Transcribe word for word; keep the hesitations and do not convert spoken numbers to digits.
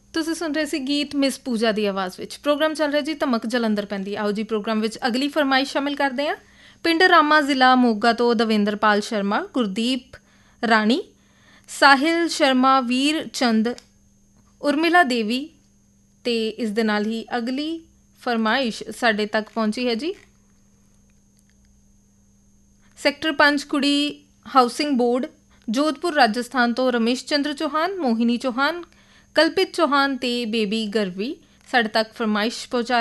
ਤੁਸੀਂ ਸੁਣ ਰਹੇ ਸੀ ਗੀਤ ਮਿਸ ਪੂਜਾ ਦੀ ਆਵਾਜ਼ ਵਿੱਚ। ਪ੍ਰੋਗਰਾਮ ਚੱਲ ਰਿਹਾ ਜੀ ਧਮਕ ਜਲੰਧਰ ਪੈਂਦੀ। ਆਓ ਜੀ ਪ੍ਰੋਗਰਾਮ ਵਿੱਚ ਅਗਲੀ ਫਰਮਾਇਸ਼ ਸ਼ਾਮਿਲ ਕਰਦੇ ਹਾਂ। ਪਿੰਡ ਰਾਮਾ ਜ਼ਿਲ੍ਹਾ ਮੋਗਾ ਤੋਂ ਦਵਿੰਦਰਪਾਲ ਸ਼ਰਮਾ, ਗੁਰਦੀਪ ਰਾਣੀ, ਸਾਹਿਲ ਸ਼ਰਮਾ, ਵੀਰ ਚੰਦ, ਉਰਮਿਲਾ ਦੇਵੀ ਅਤੇ ਇਸ ਦੇ ਨਾਲ ਹੀ ਅਗਲੀ ਫਰਮਾਇਸ਼ ਸਾਡੇ ਤੱਕ ਪਹੁੰਚੀ ਹੈ ਜੀ ਸੈਕਟਰ ਪੰਜ ਕੁੜੀ ਹਾਊਸਿੰਗ ਬੋਰਡ, ਜੋਧਪੁਰ ਰਾਜਸਥਾਨ ਤੋਂ ਰਮੇਸ਼ ਚੰਦਰ ਚੌਹਾਨ, ਮੋਹਿਨੀ ਚੌਹਾਨ, ਕਲਪਿਤ ਚੌਹਾਨ ਅਤੇ ਬੇਬੀ ਗਰਵੀ ਸਾਡੇ ਤੱਕ ਫਰਮਾਇਸ਼ ਪਹੁੰਚਾ